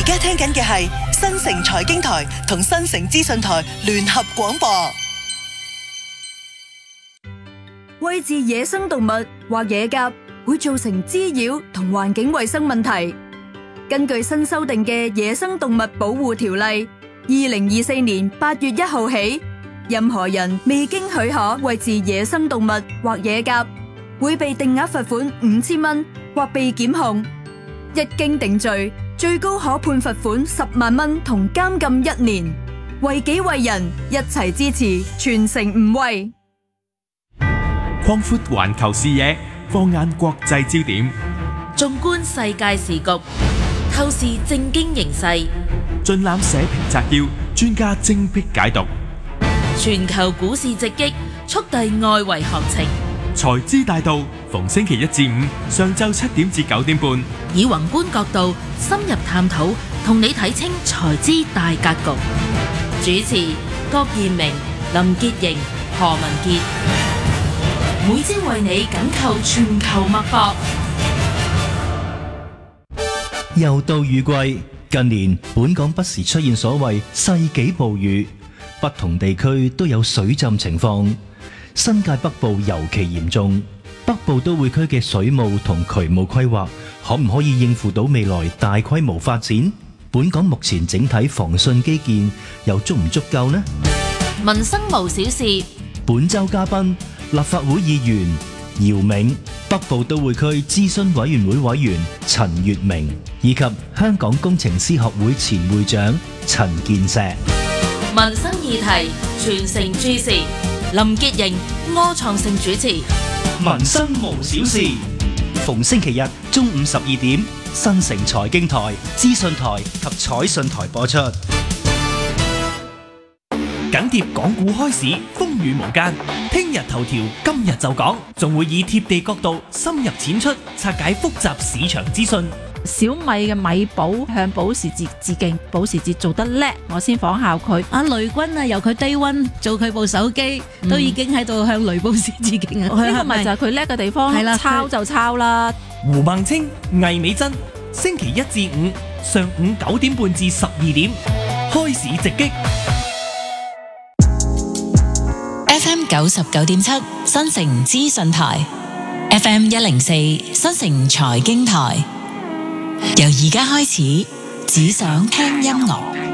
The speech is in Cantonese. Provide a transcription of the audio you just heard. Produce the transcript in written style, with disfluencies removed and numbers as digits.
家聽緊嘅係新城財經台同新城資訊台聯合廣播。 餵飼野生動物或野鴿會造成滋擾同環境衛生問題。根據新修訂嘅《野生動物保護條例》，2024年8月1號起，任何人未經許可餵飼野生動物或野鴿，會被定額罰款5000蚊或被檢控。一經定罪，最高可判罰款10萬蚊同監禁1年。為己為人，一齊支持，全城唔餵。 擴闊環球視野，放眼國際焦點， 縱觀世界時局，透視政經形勢， 盡覽社評摘要，專家精闢解讀。 全球股市直擊，速遞外圍行情。 財資大道，逢星期一至五上晝7點至9點半， 以宏觀角度深入探討，同你睇清財資大格局。主持郭彥明、林潔瑩、何文傑。每朝為你緊扣全球脈搏。 又到雨季，近年本港不時出現所謂世紀暴雨，不同地區都有水浸情況。新界北部尤其嚴重，北部都會區嘅水務同渠務規劃可唔可以應付到未來大規模發展？本港目前整體防汛基建又足唔足夠呢？ 民生無小事。 本周嘉賓立法會議員姚銘、北部都會區諮詢委員會委員陳月明，以及香港工程師學會前會長陳健碩。 民生議題，全城注視。林潔瑩、柯創盛主持。 民生無小事，逢星期日中午12點，新城財經台、資訊台及彩訊台播出。 緊貼港股開市，風雨無間。聽日頭條，今日就講，仲會以貼地角度深入淺出，拆解複雜市場資訊。 小米嘅米寶向保時捷致敬，保時捷做得叻，我先仿效佢。阿雷軍啊，由佢 Day One 做佢部手機，都已經喺度向雷布斯致敬啊！呢個咪就係佢叻嘅地方。係啦，抄就抄啦。 胡孟青、魏美珍，星期一至五上午9點半至12點，開市直擊。 FM 99.7新城資訊台 ，FM 104新城財經台。由而家開始，只想聽音樂。